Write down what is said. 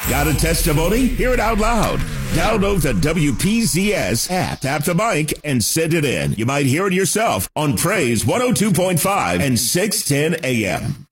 Got a testimony? Hear it out loud. Download the WPZS app, tap the mic, and send it in. You might hear it yourself on Praise 102.5 and 610 AM.